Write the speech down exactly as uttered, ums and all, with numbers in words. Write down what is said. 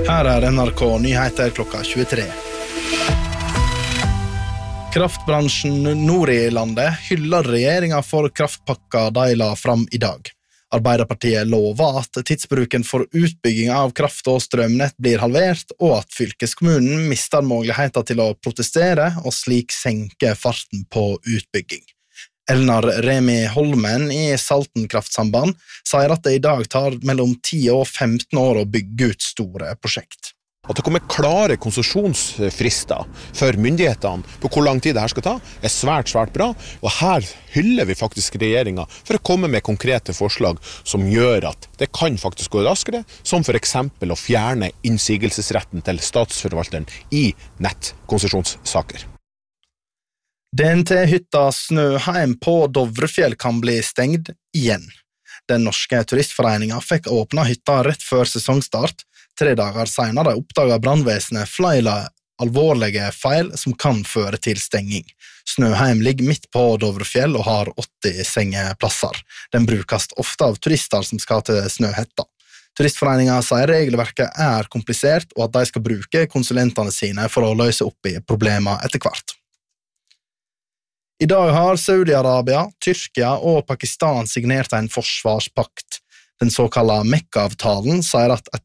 Her er N R K nyheter klokka tjuetre. Kraftbransjen nord i landet hyller regjeringen for kraftpakka de la fram i dag. Arbeiderpartiet lover at tidsbruken for utbygging av kraft- og strømnett blir halvert, og at fylkeskommunen mister muligheten til å protestere og slik senke farten på utbygging. Elnar Remi Holmen i Salten kraftsamband sier at det i dag tar mellom ti og femten år å bygge ut store prosjekt. At det kommer klare konsesjonsfrister for myndighetene på hvor lang tid det her skal ta, er svært, svært bra. Og her hyller vi faktisk regjeringen for å komme med konkrete forslag som gjør at det kan faktisk gå raskere, som for eksempel å fjerne innsigelsesretten til statsforvalteren i nettkonsesjonssaker. D N T-hytta Snøheim på Dovrefjell kan bli stengt igjen. Den norske turistforeningen fikk åpna hytta rett før sesongstart. Tre dager senere oppdaget brannvesenet flere alvorlige feil som kan føre til stenging. Snøheim ligger midt på Dovrefjell og har åtti sengeplasser. Den brukes ofte av turister som skal til Snøhetta. Turistforeningen sier regelverket er komplisert, og at de skal bruke konsulentene sine for å løse opp i problemer etter hvert. I dag har Saudi-Arabia, Tyrkia og Pakistan signert en forsvarspakt. Den såkalte Mekka-avtalen sier at et